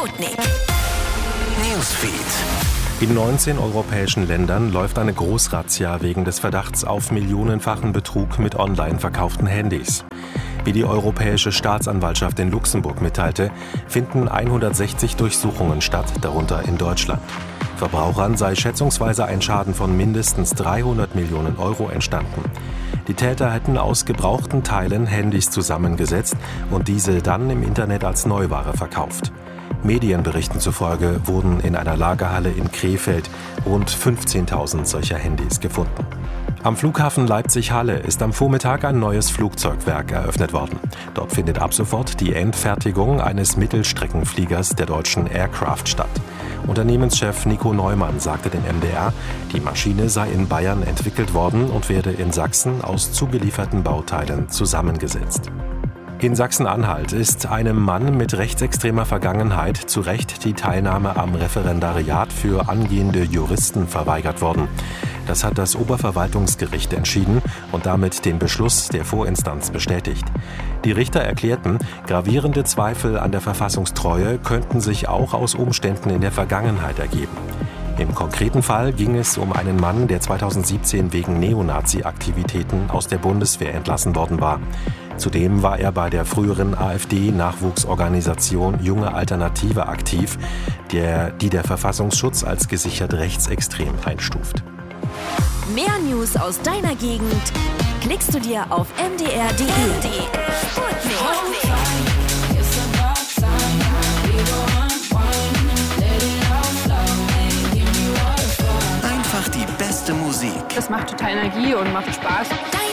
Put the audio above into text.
Sputnik Newsfeed. In 19 europäischen Ländern läuft eine Großrazzia wegen des Verdachts auf millionenfachen Betrug mit online verkauften Handys. Wie die Europäische Staatsanwaltschaft in Luxemburg mitteilte, finden 160 Durchsuchungen statt, darunter in Deutschland. Verbrauchern sei schätzungsweise ein Schaden von mindestens 300 Millionen Euro entstanden. Die Täter hätten aus gebrauchten Teilen Handys zusammengesetzt und diese dann im Internet als Neuware verkauft. Medienberichten zufolge wurden in einer Lagerhalle in Krefeld rund 15.000 solcher Handys gefunden. Am Flughafen Leipzig-Halle ist am Vormittag ein neues Flugzeugwerk eröffnet worden. Dort findet ab sofort die Endfertigung eines Mittelstreckenfliegers der deutschen Aircraft statt. Unternehmenschef Nico Neumann sagte dem MDR, die Maschine sei in Bayern entwickelt worden und werde in Sachsen aus zugelieferten Bauteilen zusammengesetzt. In Sachsen-Anhalt ist einem Mann mit rechtsextremer Vergangenheit zu Recht die Teilnahme am Referendariat für angehende Juristen verweigert worden. Das hat das Oberverwaltungsgericht entschieden und damit den Beschluss der Vorinstanz bestätigt. Die Richter erklärten, gravierende Zweifel an der Verfassungstreue könnten sich auch aus Umständen in der Vergangenheit ergeben. Im konkreten Fall ging es um einen Mann, der 2017 wegen Neonazi-Aktivitäten aus der Bundeswehr entlassen worden war. Zudem war er bei der früheren AfD-Nachwuchsorganisation Junge Alternative aktiv, die der Verfassungsschutz als gesichert rechtsextrem einstuft. Mehr News aus deiner Gegend klickst du dir auf mdr.de. Einfach die beste Musik. Das macht total Energie und macht Spaß.